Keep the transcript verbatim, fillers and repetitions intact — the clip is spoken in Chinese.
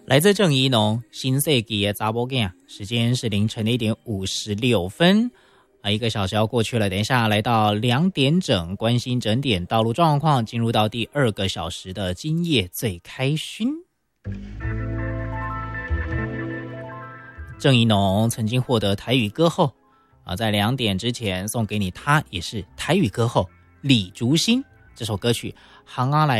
来自郑宜农新世纪的查某囝，时间是凌晨的一点五十六分啊，一个小时要过去了。等一下来到两点整，关心整点道路状况，进入到第二个小时的今夜最开勋。郑宜农曾经获得台语歌后啊，在两点之前送给你，他也是台语歌后李竹新这首歌曲《行啊来》。